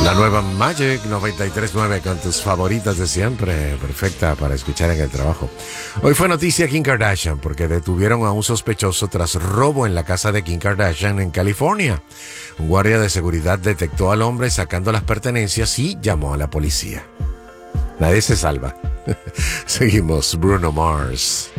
La nueva Magic 93.9 con tus favoritas de siempre, perfecta para escuchar en el trabajo. Hoy fue noticia Kim Kardashian porque detuvieron a un sospechoso tras robo en la casa de Kim Kardashian en California. Un guardia de seguridad detectó al hombre sacando las pertenencias y llamó a la policía. Nadie se salva. Seguimos, Bruno Mars.